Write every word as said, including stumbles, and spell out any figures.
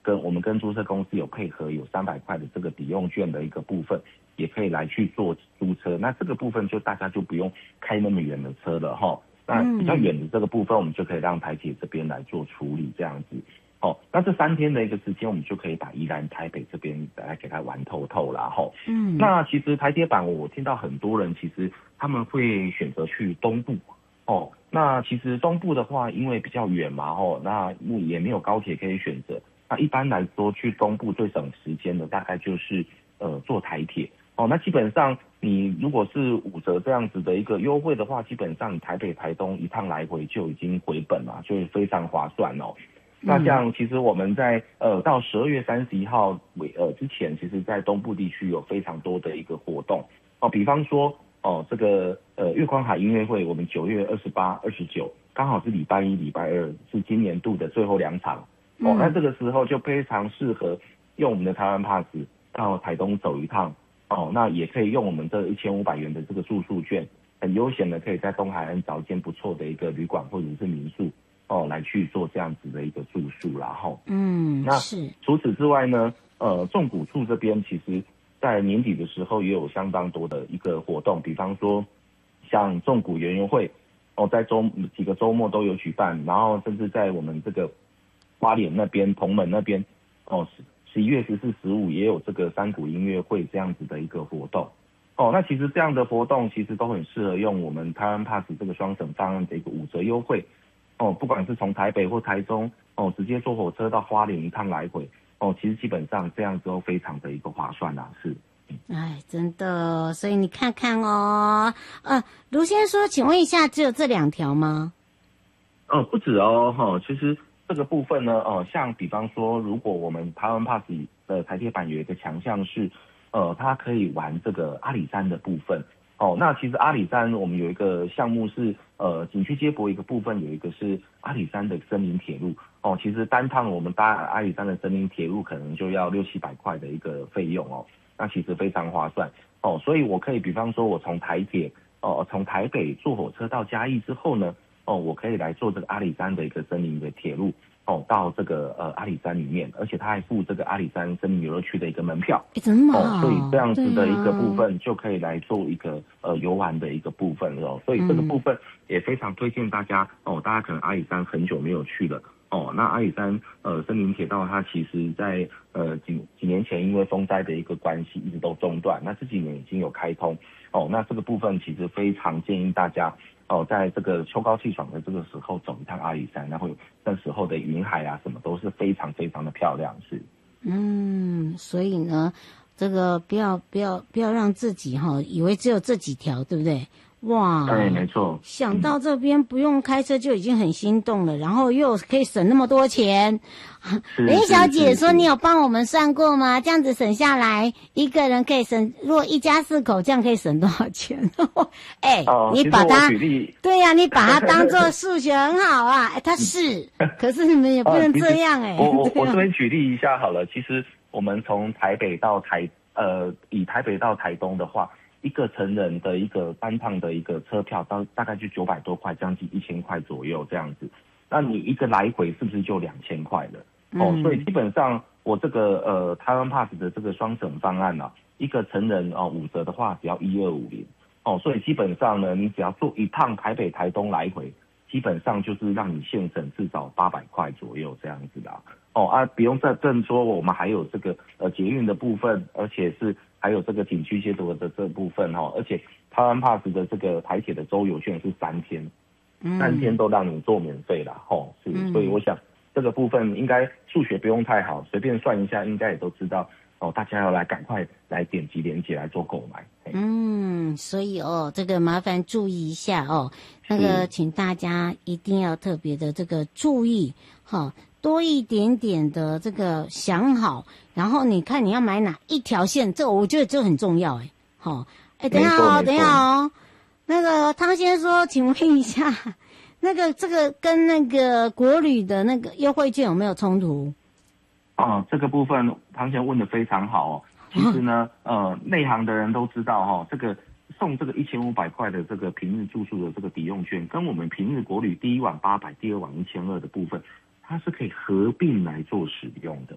跟我们跟租车公司有配合，有三百块的这个抵用券的一个部分，也可以来去做租车。那这个部分就大家就不用开那么远的车了哈。那比较远的这个部分，我们就可以让台铁这边来做处理这样子。哦，那这三天的一个时间，我们就可以把宜兰、台北这边来给它玩透透啦吼。嗯，那其实台铁版我听到很多人其实他们会选择去东部哦。那其实东部的话，因为比较远嘛吼，那也没有高铁可以选择。那一般来说，去东部最省时间的大概就是呃坐台铁哦。那基本上你如果是五折这样子的一个优惠的话，基本上你台北、台东一趟来回就已经回本了，就非常划算哦。那像其实我们在呃到十二月三十一号尾呃之前，其实在东部地区有非常多的一个活动哦，比方说哦这个呃月光海音乐会，我们九月二十八、二十九刚好是礼拜一、礼拜二是今年度的最后两场哦，那这个时候就非常适合用我们的台湾 Pass 到台东走一趟哦，那也可以用我们这一千五百元的这个住宿券，很悠闲的可以在东海岸找一间不错的一个旅馆或者是民宿。哦，来去做这样子的一个住宿啦吼。嗯，那是除此之外呢，呃，纵谷处这边其实在年底的时候也有相当多的一个活动，比方说像纵谷园游会，哦，在周几个周末都有举办，然后甚至在我们这个花莲那边、澎门那边，哦，十一月十四、十五也有这个山谷音乐会这样子的一个活动。哦，那其实这样的活动其实都很适合用我们台湾 Pass 这个双省方案的一个五折优惠。哦，不管是从台北或台中，哦，直接坐火车到花莲一趟来回，哦，其实基本上这样之后非常的一个划算啦，是。 哎，真的，所以你看看哦，呃，卢先生说，请问一下，只有这两条吗？ 哦，不止哦，哈、哦，其实这个部分呢，哦，像比方说，如果我们台湾 Pass 的台铁版有一个强项是，呃，它可以玩这个阿里山的部分。哦，那其实阿里山我们有一个项目是，呃，景区接驳一个部分有一个是阿里山的森林铁路。哦，其实单趟我们搭阿里山的森林铁路可能就要六七百块的一个费用哦，那其实非常划算。哦，所以我可以比方说我从台铁，哦，从台北坐火车到嘉义之后呢，哦，我可以来坐这个阿里山的一个森林的铁路。哦，到这个呃阿里山里面，而且他还附这个阿里山森林游乐区的一个门票， 怎么哦，所以这样子的一个部分就可以来做一个呃游玩的一个部分了。所以这个部分也非常推荐大家哦，大家可能阿里山很久没有去了哦，那阿里山呃森林铁道它其实在呃几几年前因为风灾的一个关系一直都中断，那这几年已经有开通哦，那这个部分其实非常建议大家。哦，在这个秋高气爽的这个时候走一趟阿里山，然后那时候的云海啊什么都是非常非常的漂亮，是。 嗯，所以呢，这个不要不要不要让自己哈、哦、以为只有这几条，对不对？哇， 对，没错。 想到这边不用开车就已经很心动了，嗯、然后又可以省那么多钱。林小姐说：“你有帮我们算过吗？这样子省下来，一个人可以省，如果一家四口，这样可以省多少钱？”哎、 哦， 你把它，对呀、啊，你把它当做数学很好啊。哎，他是，可是你们也不能这样哎、欸。 我我我这边举例一下好了，其实我们从台北到台呃，以台北到台东的话。一个成人的一个单趟的一个车票，到大概就九百多块，将近一千块左右这样子。那你一个来回是不是就两千块了？嗯、哦，所以基本上我这个呃台湾 Pass 的这个双省方案啊，一个成人哦五折的话只要一二五零哦，所以基本上呢，你只要坐一趟台北台东来回，基本上就是让你现省至少八百块左右这样子啦。哦啊，不用再更说，我们还有这个呃捷运的部分，而且是。还有这个景区接驳的这部分哈，而且台湾 Pass 的这个台铁的周游券是三天，嗯、三天都让你做免费啦，吼，是，嗯、所以我想这个部分应该数学不用太好，随便算一下，应该也都知道哦。大家要来赶快来点击连结来做购买。 嗯，所以哦，这个麻烦注意一下哦，那个请大家一定要特别的这个注意哈。哦多一点点的这个想好，然后你看你要买哪一条线，这我觉得这很重要哎。好，哎，等一下哦，等一下哦，那个汤先生说，请问一下，那个这个跟那个国旅的那个优惠券有没有冲突？ 哦，这个部分汤先生问得非常好哦。其实呢，呃，内行的人都知道哈、哦，这个送这个一千五百块的这个平日住宿的这个抵用券，跟我们平日国旅第一晚八百，第二晚一千二的部分。它是可以合并来做使用的